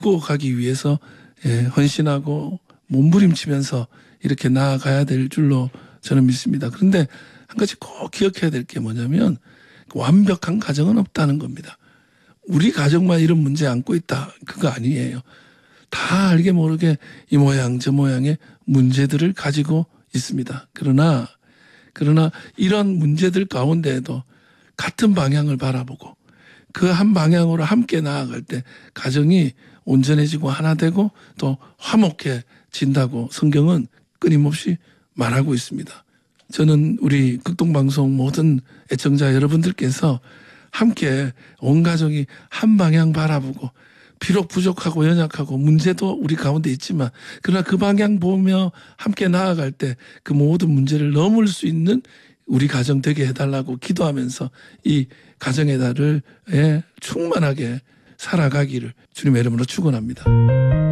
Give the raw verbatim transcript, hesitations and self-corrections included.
고 가기 위해서 예, 헌신하고 몸부림치면서 이렇게 나아가야 될 줄로 저는 믿습니다. 그런데 한 가지 꼭 기억해야 될 게 뭐냐면 완벽한 가정은 없다는 겁니다. 우리 가정만 이런 문제 안고 있다. 그거 아니에요. 다 알게 모르게 이 모양 저 모양의 문제들을 가지고 있습니다. 그러나 그러나 이런 문제들 가운데에도 같은 방향을 바라보고 그 한 방향으로 함께 나아갈 때 가정이 온전해지고 하나 되고 또 화목해진다고 성경은 끊임없이 말하고 있습니다. 저는 우리 극동방송 모든 애청자 여러분들께서 함께 온 가족이 한 방향 바라보고 비록 부족하고 연약하고 문제도 우리 가운데 있지만 그러나 그 방향 보며 함께 나아갈 때 그 모든 문제를 넘을 수 있는 우리 가정 되게 해달라고 기도하면서 이 가정의 달을 예, 충만하게 살아가기를 주님의 이름으로 축원합니다.